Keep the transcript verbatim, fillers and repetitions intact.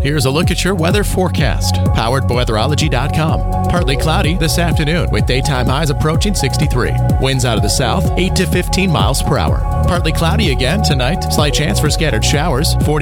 Here's a look at your weather forecast, powered by weatherology dot com. Partly cloudy this afternoon with daytime highs approaching sixty-three. Winds out of the south, eight to fifteen miles per hour. Partly cloudy again tonight. Slight chance for scattered showers, forty